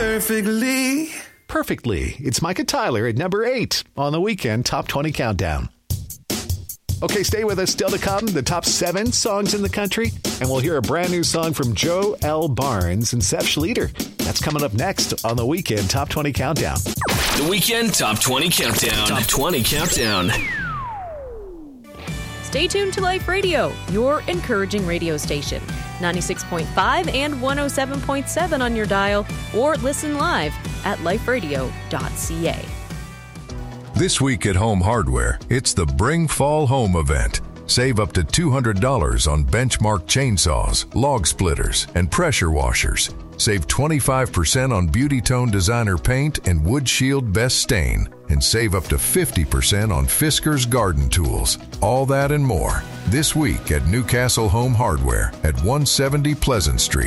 perfectly. Perfectly. It's Micah Tyler at number 8 on the Weekend Top 20 Countdown. Okay, stay with us. Still to come, the top 7 songs in the country. And we'll hear a brand new song from Joe L. Barnes and Seth Schleter. That's coming up next on the Weekend Top 20 Countdown. The Weekend Top 20 Countdown. Top 20 Countdown. Stay tuned to Life Radio, your encouraging radio station. 96.5 and 107.7 on your dial, or listen live at liferadio.ca. This week at Home Hardware, it's the Bring Fall Home event. Save up to $200 on Benchmark chainsaws, log splitters, and pressure washers. Save 25% on Beauty Tone Designer paint and Wood Shield Best Stain. And save up to 50% on Fisker's garden tools. All that and more this week at Newcastle Home Hardware at 170 Pleasant Street.